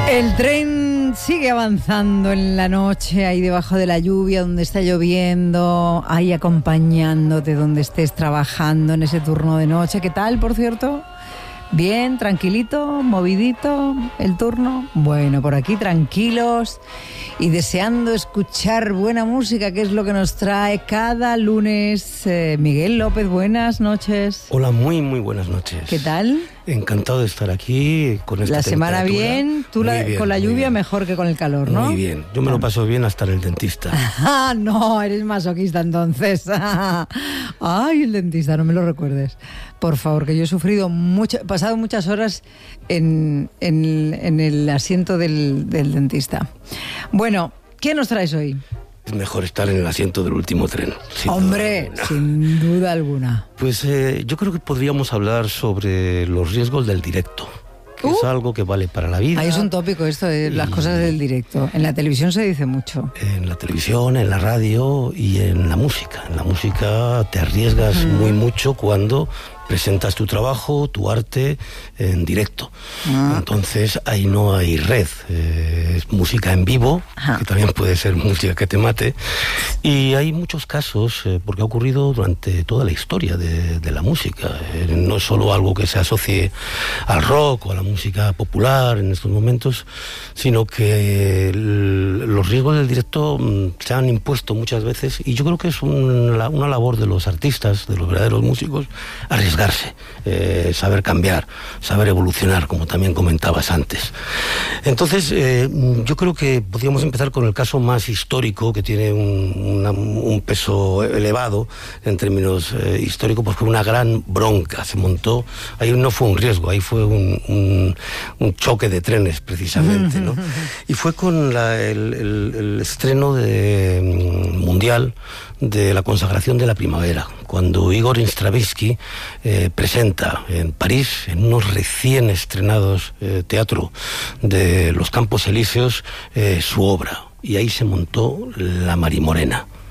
El tren sigue avanzando en la noche, ahí debajo de la lluvia, donde está lloviendo, ahí acompañándote donde estés trabajando en ese turno de noche. ¿Qué tal, por cierto? Bien, tranquilito, movidito el turno. Bueno, por aquí tranquilos y deseando escuchar buena música, que es lo que nos trae cada lunes. Miguel López, buenas noches. Hola, muy buenas noches. ¿Qué tal? Encantado de estar aquí con esta La semana temperatura. bien, con la lluvia mejor que con el calor, ¿no? Muy bien, yo me lo paso bien hasta en el dentista. Ah, no, eres masoquista entonces. Ay, el dentista, no me lo recuerdes. Por favor, que yo he pasado muchas horas en el asiento del dentista. Bueno, ¿qué nos traes hoy? Es mejor estar en el asiento del último tren. Hombre, sin duda alguna. Pues yo creo que podríamos hablar sobre los riesgos del directo, que es algo que vale para la vida. Ahí es un tópico esto de las cosas del directo. En la televisión se dice mucho. En la televisión, en la radio y en la música. En la música te arriesgas muy mucho cuando presentas tu trabajo, tu arte en directo. Entonces ahí no hay red, es música en vivo, que también puede ser música que te mate, y hay muchos casos, porque ha ocurrido durante toda la historia de la música. No es solo algo que se asocie al rock o a la música popular en estos momentos, sino que los riesgos del directo se han impuesto muchas veces, y yo creo que es una labor de los artistas, de los verdaderos músicos, arriesgarse, saber cambiar, saber evolucionar, como también comentabas antes. Entonces, yo creo que podríamos empezar con el caso más histórico, que tiene un peso elevado en términos históricos, porque fue una gran bronca, se montó, ahí no fue un riesgo, ahí fue un choque de trenes, precisamente, ¿no? Y fue con el estreno mundial de la consagración de la primavera, cuando Igor Stravinsky presenta en París, en unos recién estrenados teatro de los Campos Elíseos, su obra, y ahí se montó La Marimorena.